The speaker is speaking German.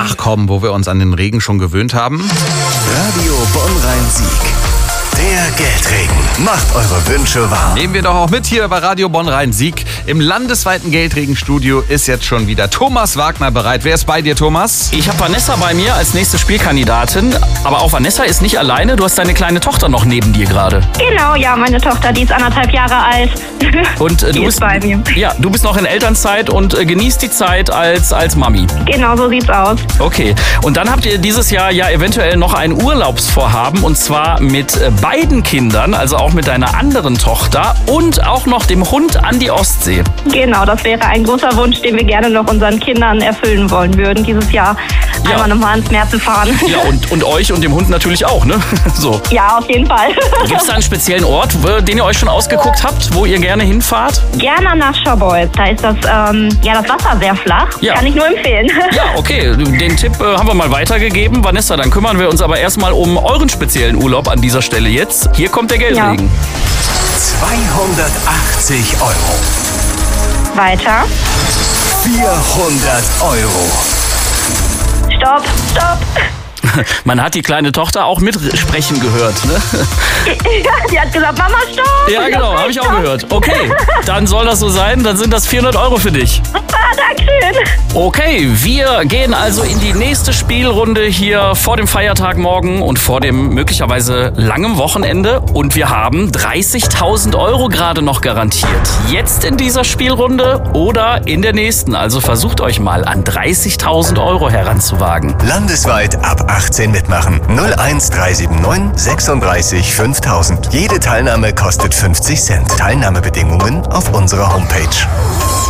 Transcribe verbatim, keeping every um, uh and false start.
Ach komm, wo wir uns an den Regen schon gewöhnt haben. Radio Bonn-Rhein-Sieg. Der Geldregen. Macht eure Wünsche wahr. Nehmen wir doch auch mit hier bei Radio Bonn-Rhein-Sieg. Im landesweiten Geldregenstudio ist jetzt schon wieder Thomas Wagner bereit. Wer ist bei dir, Thomas? Ich habe Vanessa bei mir als nächste Spielkandidatin. Aber auch Vanessa ist nicht alleine. Du hast deine kleine Tochter noch neben dir gerade. Genau, ja, meine Tochter, die ist anderthalb Jahre alt. Und äh, die du ist bist bei mir. Ja, du bist noch in Elternzeit und äh, genießt die Zeit als, als Mami. Genau, so sieht's aus. Okay. Und dann habt ihr dieses Jahr ja eventuell noch ein Urlaubsvorhaben. Und zwar mit äh, beiden Kindern, also auch mit deiner anderen Tochter und auch noch dem Hund an die Ostsee. Genau, das wäre ein großer Wunsch, den wir gerne noch unseren Kindern erfüllen wollen würden, dieses Jahr Ja. einmal nochmal ans Meer zu fahren. Ja, und, und euch und dem Hund natürlich auch, ne? So. Ja, auf jeden Fall. Gibt es da einen speziellen Ort, wo- den ihr euch schon ausgeguckt habt, wo ihr gerne hinfahrt? Gerne nach Scharbeutz. Da ist das, ähm, ja, das Wasser sehr flach. Ja. Kann ich nur empfehlen. Ja, okay, den Tipp äh, haben wir mal weitergegeben. Vanessa, dann kümmern wir uns aber erstmal um euren speziellen Urlaub an dieser Stelle jetzt. Hier kommt der Geldregen. zweihundertachtzig Euro. Weiter. vierhundert Euro. Stopp, stopp. Man hat die kleine Tochter auch mitsprechen gehört, ne? Ja, die hat gesagt, Mama, stopp. Ja, genau, habe ich auch gehört. Okay, dann soll das so sein, dann sind das vierhundert Euro für dich. Ah, Dankeschön. Okay, wir gehen also in die nächste Spielrunde hier vor dem Feiertag morgen und vor dem möglicherweise langen Wochenende. Und wir haben dreißigtausend Euro gerade noch garantiert. Jetzt in dieser Spielrunde oder in der nächsten. Also versucht euch mal an dreißigtausend Euro heranzuwagen. Landesweit ab achtzehn mitmachen. null eins drei sieben neun sechsunddreißig fünftausend. Jede Teilnahme kostet fünfzig Cent. Teilnahmebedingungen auf unserer Homepage.